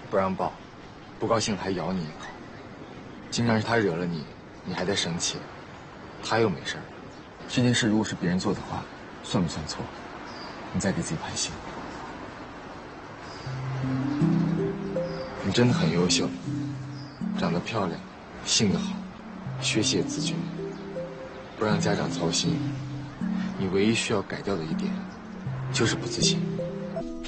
不让抱，不高兴还咬你一口。经常是他惹了你，你还在生气，他又没事儿。这件事如果是别人做的话，算不算错？你再给自己判刑。你真的很优秀，长得漂亮，性格好，学习也自觉，不让家长操心。你唯一需要改掉的一点，就是不自信。